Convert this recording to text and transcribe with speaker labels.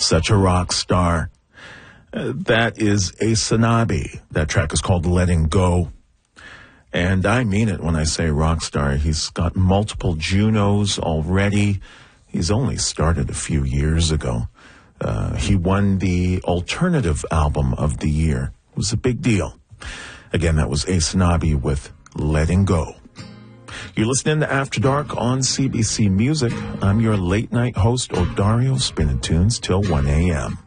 Speaker 1: such a rock star. That is Ace Sanabi. That track is called Letting Go. And I mean it when I say rock star. He's got multiple Junos already. He's only started a few years ago. He won the Alternative Album of the Year. It was a big deal. Again, that was Ace Sanabi with Letting Go. You're listening to After Dark on CBC Music. I'm your late night host, Odario, spinning tunes till 1 a.m.